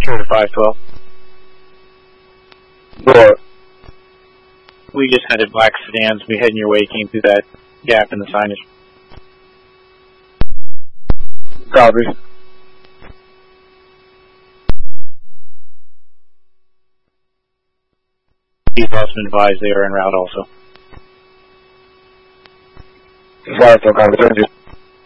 Sure to 512. What? We just headed black sedans. We heading your way, came through that gap in the signage. Copy. You've also been advised they are en route also. 512, copy. Thank you.